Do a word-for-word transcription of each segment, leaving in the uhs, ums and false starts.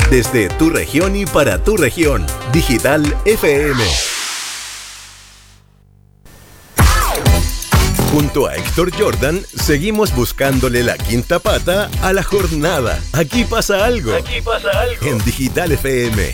Desde tu región y para tu región. Digital F M. Junto a Héctor Jordan, seguimos buscándole la quinta pata a la jornada. Aquí pasa algo. Aquí pasa algo. En Digital F M.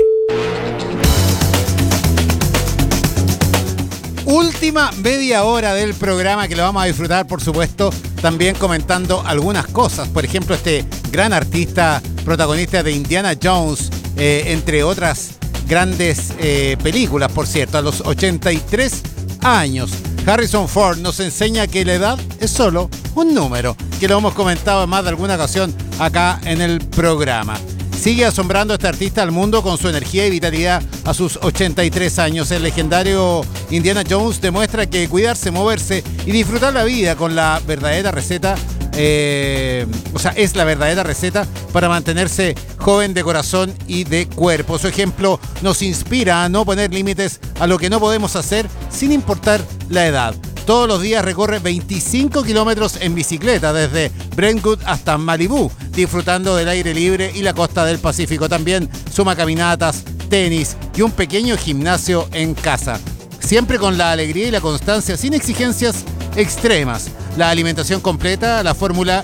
Última media hora del programa que lo vamos a disfrutar, por supuesto, también comentando algunas cosas. Por ejemplo, este gran artista protagonista de Indiana Jones, eh, entre otras grandes eh, películas, por cierto, a los ochenta y tres años. Harrison Ford nos enseña que la edad es solo un número, que lo hemos comentado en más de alguna ocasión acá en el programa. Sigue asombrando a este artista al mundo con su energía y vitalidad a sus ochenta y tres años. El legendario Indiana Jones demuestra que cuidarse, moverse y disfrutar la vida con la verdadera receta, eh, o sea, es la verdadera receta para mantenerse joven de corazón y de cuerpo. Su ejemplo nos inspira a no poner límites a lo que no podemos hacer sin importar la edad. Todos los días recorre veinticinco kilómetros en bicicleta desde Brentwood hasta Malibú, disfrutando del aire libre y la costa del Pacífico. También suma caminatas, tenis y un pequeño gimnasio en casa. Siempre con la alegría y la constancia, sin exigencias extremas. La alimentación completa, la fórmula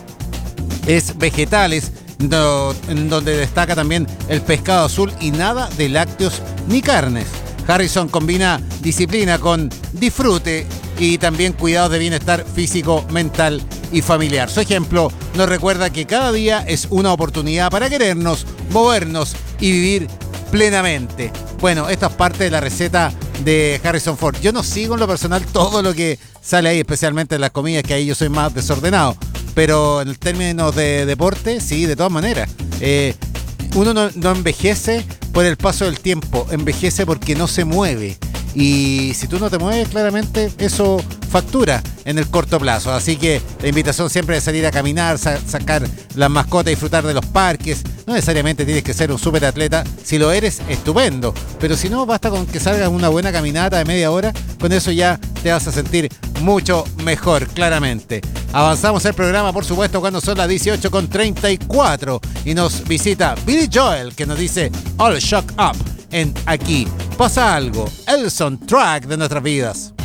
es vegetales, no, en donde destaca también el pescado azul y nada de lácteos ni carnes. Harrison combina disciplina con disfrute y también cuidados de bienestar físico, mental y familiar. Su ejemplo nos recuerda que cada día es una oportunidad para querernos, movernos y vivir plenamente. Bueno, esta es parte de la receta de Harrison Ford. Yo no sigo en lo personal todo lo que sale ahí, especialmente en las comidas, que ahí yo soy más desordenado. Pero en términos de deporte, sí, de todas maneras. Eh, uno no, no envejece por el paso del tiempo, envejece porque no se mueve. Y si tú no te mueves, claramente eso factura en el corto plazo. Así que la invitación siempre es salir a caminar, sa- sacar las mascotas, disfrutar de los parques. No necesariamente tienes que ser un súper atleta. Si lo eres, estupendo. Pero si no, basta con que salgas una buena caminata de media hora. Con eso ya te vas a sentir mucho mejor, claramente. Avanzamos el programa, por supuesto, cuando son las dieciocho con treinta y cuatro. Y nos visita Billy Joel, que nos dice All Shook Up en Aquí Pasa Algo, el soundtrack de nuestras vidas.